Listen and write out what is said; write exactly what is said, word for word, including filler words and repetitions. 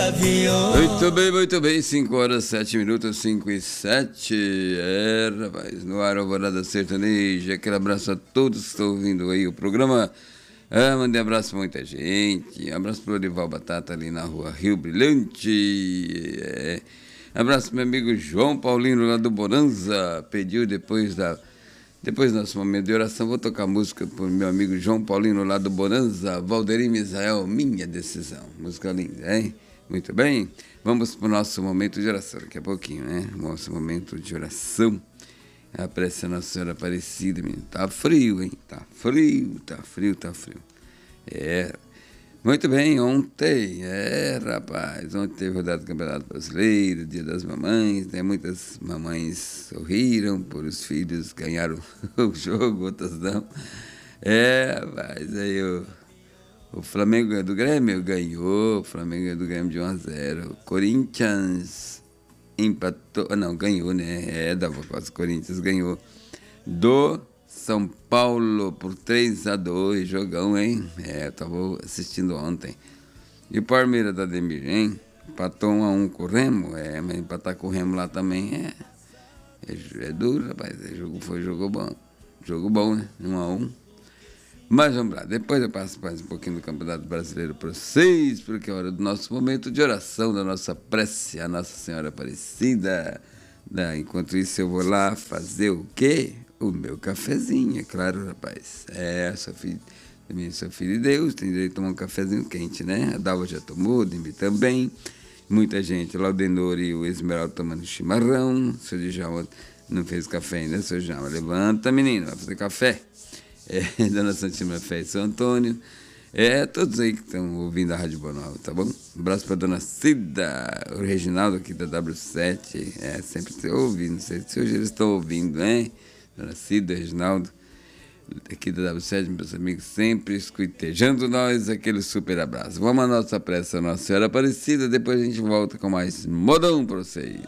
Muito bem, muito bem, cinco horas, sete minutos, cinco e sete. É, rapaz, no ar, Alvorada Sertaneja. Aquele abraço a todos que estão ouvindo aí o programa. Ah, mandei abraço pra muita gente. Abraço pro Orival Batata ali na rua Rio Brilhante. É. Abraço pro meu amigo João Paulino lá do Bonanza. Pediu depois da. Depois do nosso momento de oração, vou tocar música pro meu amigo João Paulino lá do Bonanza. Valderim Misael, Minha Decisão. Música linda, hein? Muito bem, vamos para o nosso momento de oração, daqui a pouquinho, né? Nosso momento de oração. A prece a Nossa Senhora Aparecida, menino. Tá frio, hein? Tá frio, tá frio, tá frio. É. Muito bem, ontem, é, rapaz, ontem teve rodada do Campeonato Brasileiro, Dia das Mamães, né? Muitas mamães sorriram por os filhos, ganharam o jogo, outras não. É, rapaz, aí o, o Flamengo do Grêmio ganhou, o Flamengo do Grêmio de um a zero. O Corinthians empatou, não, ganhou, né? É, dava quase, o Corinthians ganhou do São Paulo por três a dois, jogão, hein? É, eu tava assistindo ontem. E o Palmeiras da Ademir, hein? Empatou um a um com o Remo, é, mas empatar com o Remo lá também é, é, é duro, rapaz. É, jogo, foi jogo bom. Jogo bom, né? um a um. Mas vamos lá, depois eu passo mais um pouquinho do Campeonato Brasileiro para vocês, porque é hora do nosso momento de oração, da nossa prece, a Nossa Senhora Aparecida. Enquanto isso, eu vou lá fazer o quê? O meu cafezinho, é claro, rapaz. É, sou filho, também sou filho de Deus, tem direito a tomar um cafezinho quente, né? A Dalva já tomou, o Dembi também. Muita gente, lá o Denor e o Esmeralda tomando chimarrão. O seu Djalma não fez café ainda, o seu Djalma, levanta, menino, vai fazer café. É, Dona Santíssima Fé e São Antônio. É, todos aí que estão ouvindo a Rádio Boa Nova, tá bom? Um abraço pra Dona Cida, o Reginaldo aqui da W sete. É, sempre estou ouvindo, não sei se hoje eles estão ouvindo, hein? Dona Cida, Reginaldo, aqui da W sete, meus amigos, sempre escutejando nós, aquele super abraço. Vamos à nossa prece, a Nossa Senhora Aparecida, depois a gente volta com mais modão pra vocês.